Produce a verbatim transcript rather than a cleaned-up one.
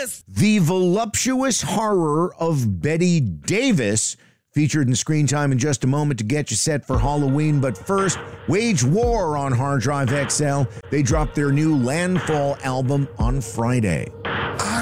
this? The voluptuous horror of Betty Davis, featured in Screen Time in just a moment to get you set for Halloween. But first, wage war on Hard Drive X L. They dropped their new Landfall album on Friday.